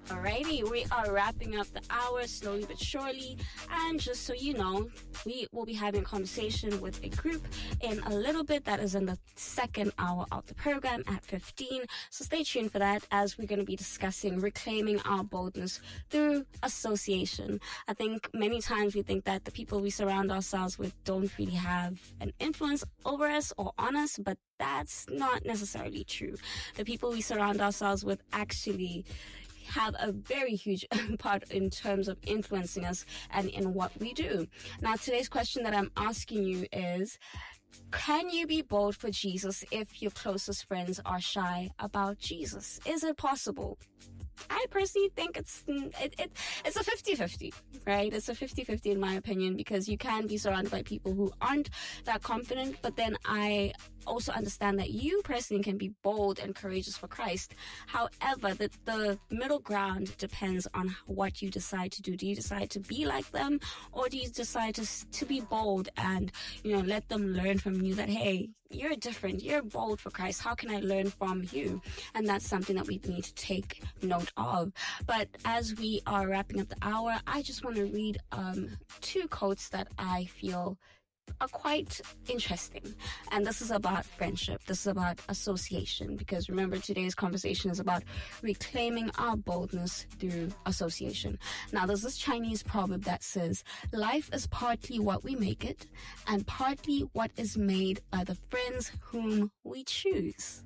Alrighty, we are wrapping up the hour slowly but surely. And just so you know, we will be having a conversation with a group in a little bit. That is in the second hour of the program at 15. So stay tuned for that, as we're going to be discussing reclaiming our boldness through association. I think many times we think that the people we surround ourselves with don't really have an influence over us or on us, but that's not necessarily true. The people we surround ourselves with actually have a very huge part in terms of influencing us and in what we do. Now, today's question that I'm asking you is, can you be bold for Jesus if your closest friends are shy about Jesus? Is it possible? I personally think it's a 50-50, right? It's a 50-50 in my opinion, because you can be surrounded by people who aren't that confident, but then I also understand that you personally can be bold and courageous for Christ. However, the middle ground depends on what you decide to do. Do you decide to be like them, or do you decide to be bold and, let them learn from you that, hey, you're different, you're bold for Christ. How can I learn from you? And that's something that we need to take note of. But as we are wrapping up the hour, I just want to read two quotes that I feel are quite interesting. And this is about friendship. This is about association, because remember, today's conversation is about reclaiming our boldness through association. Now, there's this Chinese proverb that says, life is partly what we make it and partly what is made by the friends whom we choose.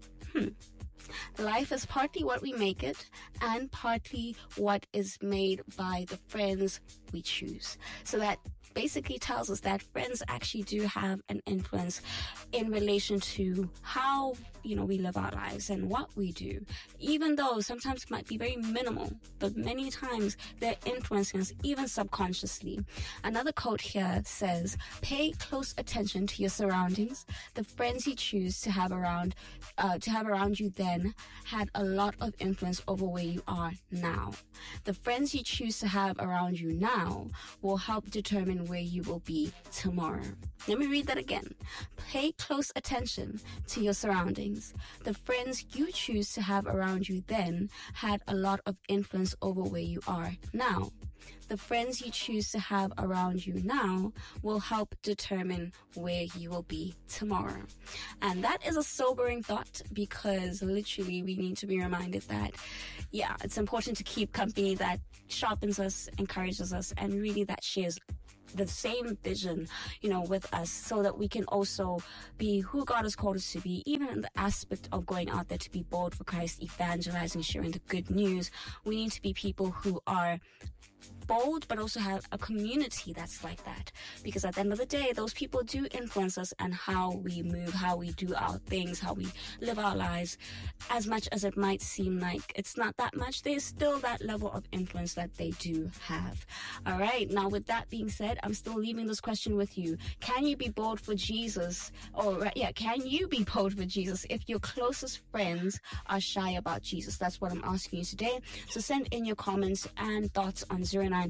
Life is partly what we make it and partly what is made by the friends we choose. So that basically tells us that friends actually do have an influence in relation to how, we live our lives and what we do, even though sometimes it might be very minimal, but many times they're influencing us even subconsciously. Another quote here says, pay close attention to your surroundings. The friends you choose to have around you then had a lot of influence over where you are now. The friends you choose to have around you now will help determine where you will be tomorrow. Let me read that again. Pay close attention to your surroundings. The friends you choose to have around you then had a lot of influence over where you are now. The friends you choose to have around you now will help determine where you will be tomorrow. And that is a sobering thought, because literally we need to be reminded that, it's important to keep company that sharpens us, encourages us, and really that shares the same vision, with us, so that we can also be who God has called us to be, even in the aspect of going out there to be bold for Christ, evangelizing, sharing the good news. We need to be people who are bold, but also have a community that's like that, because at the end of the day, those people do influence us and how we move, how we do our things, how we live our lives. As much as it might seem like it's not that much, there's still that level of influence that they do have. All right, now with that being said, I'm still leaving this question with you. Can you be bold for Jesus? Can you be bold for Jesus if your closest friends are shy about Jesus? That's what I'm asking you today. So send in your comments and thoughts on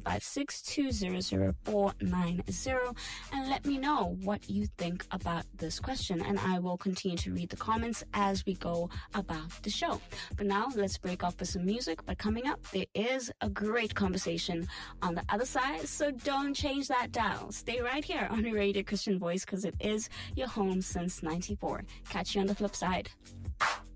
0956-200-490 and let me know what you think about this question, and I will continue to read the comments as we go about the show. But now let's break off with some music. But coming up, there is a great conversation on the other side, so don't change that dial. Stay right here on Radio Christian Voice, because it is your home since 94. Catch you on the flip side.